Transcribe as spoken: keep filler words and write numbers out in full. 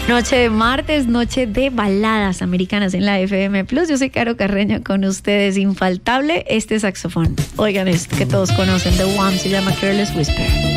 Noche de martes, noche de baladas americanas en la F M Plus. Yo soy Caro Carreño con ustedes. Infaltable este saxofón. Oigan esto que todos conocen, The Wham, se llama Careless Whisper.